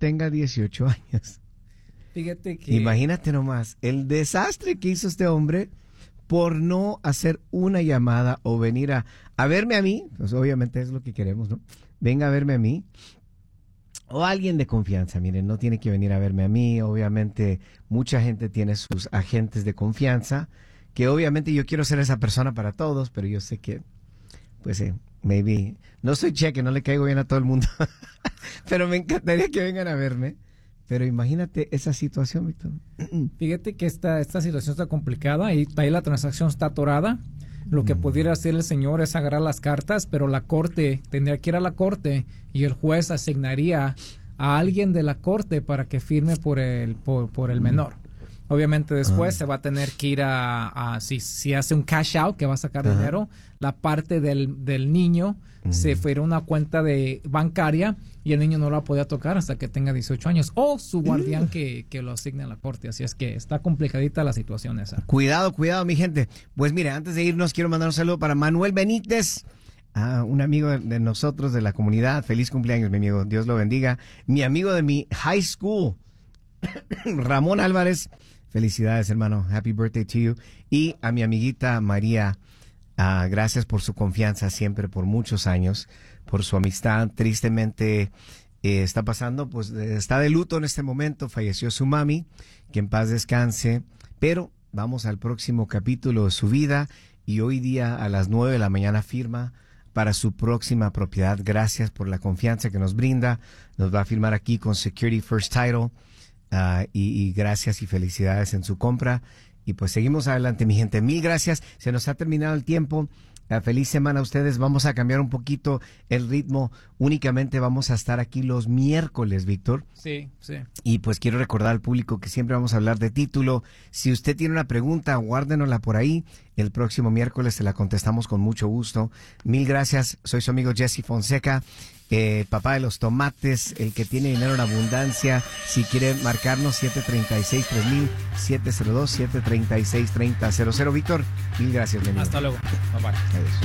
tenga 18 años. Fíjate que... Imagínate nomás el desastre que hizo este hombre por no hacer una llamada o venir a verme a mí. Pues obviamente es lo que queremos, ¿no? Venga a verme a mí. O alguien de confianza. Miren, no tiene que venir a verme a mí. Obviamente mucha gente tiene sus agentes de confianza. Que obviamente yo quiero ser esa persona para todos, pero yo sé que, pues, maybe, no soy cheque, no le caigo bien a todo el mundo. Pero me encantaría que vengan a verme. Pero imagínate esa situación, Víctor. Fíjate que esta situación está complicada y ahí la transacción está atorada. Lo que pudiera hacer el señor es agarrar las cartas, pero la corte, tendría que ir a la corte y el juez asignaría a alguien de la corte para que firme por el menor. Obviamente después se va a tener que ir si hace un cash out, que va a sacar dinero, la parte del niño se fue a una cuenta bancaria y el niño no la podía tocar hasta que tenga 18 años. O su guardián que lo asigne a la corte. Así es que está complicadita la situación esa. Cuidado, mi gente. Pues mire, antes de irnos quiero mandar un saludo para Manuel Benítez. Un amigo de nosotros, de la comunidad. Feliz cumpleaños, mi amigo. Dios lo bendiga. Mi amigo de mi high school, Ramón Álvarez. Felicidades, hermano. Happy birthday to you. Y a mi amiguita María, gracias por su confianza siempre, por muchos años, por su amistad. Tristemente está pasando, pues está de luto en este momento. Falleció su mami, que en paz descanse. Pero vamos al próximo capítulo de su vida y hoy día a las 9 de la mañana firma para su próxima propiedad. Gracias por la confianza que nos brinda. Nos va a firmar aquí con Security First Title. Y gracias y felicidades en su compra. Y pues seguimos adelante, mi gente. Mil gracias. Se nos ha terminado el tiempo. Feliz semana a ustedes. Vamos a cambiar un poquito el ritmo. Únicamente vamos a estar aquí los miércoles, Víctor. Sí, sí. Y pues quiero recordar al público que siempre vamos a hablar de título. Si usted tiene una pregunta, guárdenosla por ahí. El próximo miércoles se la contestamos con mucho gusto. Mil gracias. Soy su amigo Jesse Fonseca. Papá de los tomates, el que tiene dinero en abundancia. Si quiere marcarnos 736-3000, 702-736-3000. Víctor, mil gracias. Hasta luego. Bye bye. Adiós.